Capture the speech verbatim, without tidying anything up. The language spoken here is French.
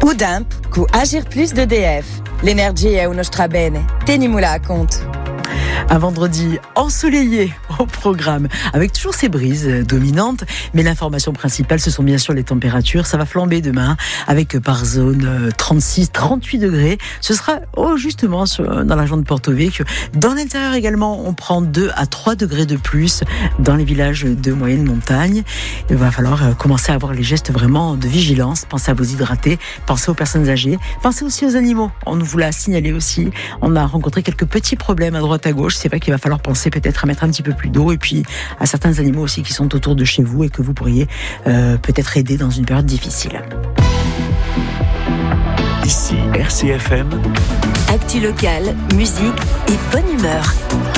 Udimp, cu Agir Plus d'E D F. L'énergie è uno strabene. Tenimula a compte. Un vendredi ensoleillé au programme, avec toujours ces brises dominantes, mais l'information principale, ce sont bien sûr les températures. Ça va flamber demain, avec par zone trente-six, trente-huit degrés. Ce sera oh, justement sur, dans la région de Porto Vecchio. Dans l'intérieur également, on prend deux à trois degrés de plus dans les villages de moyenne montagne. Il va falloir commencer à avoir les gestes vraiment de vigilance. Pensez à vous hydrater, pensez aux personnes âgées, pensez aussi aux animaux. On vous l'a signalé aussi. On a rencontré quelques petits problèmes à droite à gauche. C'est vrai qu'il va falloir penser peut-être à mettre un petit peu plus d'eau et puis à certains animaux aussi qui sont autour de chez vous et que vous pourriez euh, peut-être aider dans une période difficile. Ici R C F M. Actu locale, musique et bonne humeur.